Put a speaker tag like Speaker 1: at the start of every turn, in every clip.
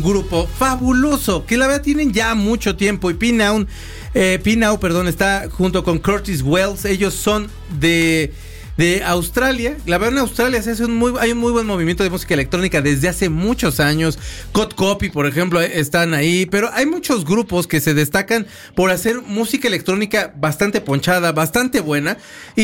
Speaker 1: Grupo fabuloso, que la verdad tienen ya mucho tiempo. Y P Now, está junto con Curtis Wells. Ellos son de Australia. La verdad, en Australia hay un muy buen movimiento de música electrónica desde hace muchos años. Code Copy, por ejemplo, están ahí. Pero hay muchos grupos que se destacan por hacer música electrónica bastante ponchada, bastante buena.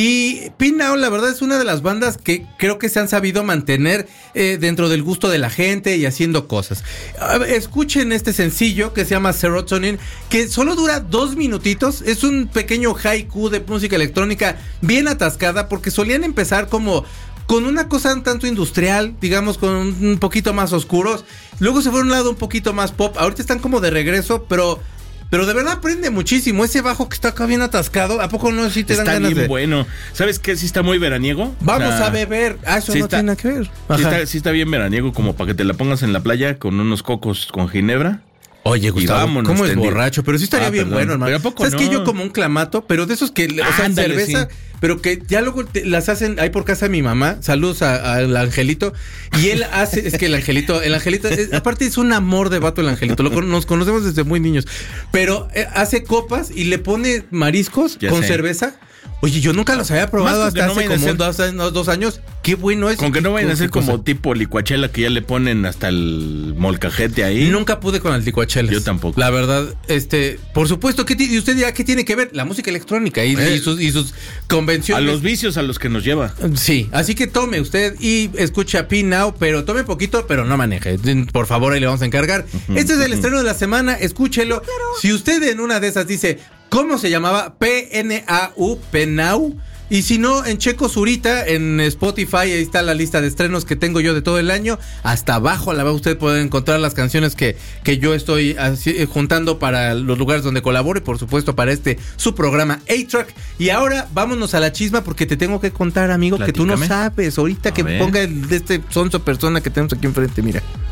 Speaker 1: Y P Now, la verdad, es una de las bandas que creo que se han sabido mantener dentro del gusto de la gente y haciendo cosas. Escuchen este sencillo que se llama Serotonin, que solo dura 2 minutitos. Es un pequeño haiku de música electrónica bien atascada, porque solían empezar como con una cosa un tanto industrial, digamos, con un poquito más oscuros. Luego se fueron a un lado un poquito más pop. Ahorita están como de regreso, pero de verdad aprende muchísimo. Ese bajo que está acá bien atascado, ¿a poco no? Si te dan ganas de... Está
Speaker 2: bien bueno. ¿Sabes qué? Sí está muy veraniego.
Speaker 1: Vamos a beber. Eso sí no tiene nada que ver.
Speaker 2: Sí está bien veraniego, como para que te la pongas en la playa con unos cocos con ginebra.
Speaker 1: Oye, Gustavo, ¿cómo es borracho? Pero sí estaría bien bueno, hermano.
Speaker 2: ¿Pero a poco
Speaker 1: ¿Sabes
Speaker 2: no?
Speaker 1: Que yo como un clamato, pero de esos que, o sea, cerveza, sí, pero que ya luego las hacen ahí por casa de mi mamá. Saludos al Angelito. Y él hace, es que el Angelito, aparte es un amor de vato el Angelito. Nos conocemos desde muy niños. Pero hace copas y le pone mariscos ya con cerveza. Oye, yo nunca los había probado hasta hace como 2 años. Qué bueno es.
Speaker 2: Con que no vayan a ser como tipo licuachela, que ya le ponen hasta el molcajete ahí.
Speaker 1: Nunca pude con el licuachelas.
Speaker 2: Yo tampoco.
Speaker 1: La verdad, por supuesto, y usted dirá, ¿qué tiene que ver? La música electrónica y sus convenciones.
Speaker 2: A los vicios a los que nos lleva.
Speaker 1: Sí, así que tome usted y escucha P Now, pero tome poquito, pero no maneje. Por favor, ahí le vamos a encargar. Este es el estreno de la semana, escúchelo. Claro. Si usted en una de esas dice... ¿Cómo se llamaba? PNAU, Penau. Y si no, en Checo Zurita, en Spotify, ahí está la lista de estrenos que tengo yo de todo el año. Hasta abajo la va usted poder encontrar las canciones que yo estoy juntando para los lugares donde colaboro y por supuesto para su programa A-Track. Y ahora vámonos a la chisma porque te tengo que contar, amigo, platícame, que tú no sabes. Ahorita que ponga de sonso persona que tenemos aquí enfrente, mira.